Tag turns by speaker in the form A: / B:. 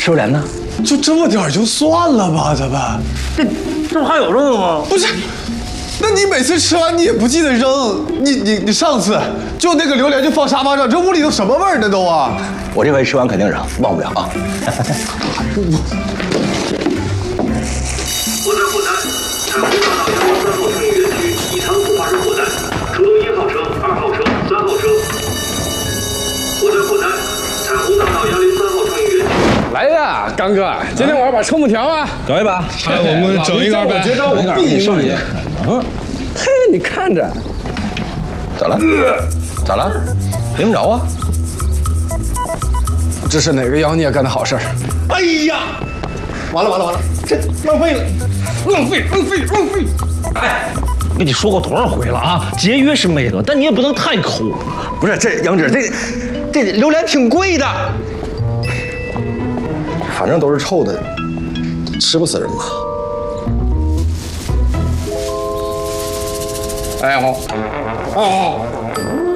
A: 榴莲呢？
B: 就这么点就算了吧，咱们。
A: 这不还有肉吗？
B: 不是，那你每次吃完你也不记得扔，你上次就那个榴莲就放沙发上，这屋里都什么味儿呢都啊！
A: 我这回吃完肯定扔，忘不了啊。
C: 火灾！彩虹大道103号创意园区一仓库发生火灾，出动1号车、2号车、3号车。火灾！彩虹大道103号创意园区。
D: 来呀，刚哥，今天我要把抽木条啊，
A: 搞一把。
B: 我们整一个呗。
D: 绝招，我必你上去。嘿，你看着，
A: 咋了？咋了？没么着啊？
D: 这是哪个妖孽干的好事儿？
B: 哎呀，完了，这浪费了，浪费！
E: 哎，跟你说过多少回了啊？节约是美德，但你也不能太抠。
A: 不是这杨志，这榴莲挺贵的，反正都是臭的，吃不死人嘛。
D: 哎呦，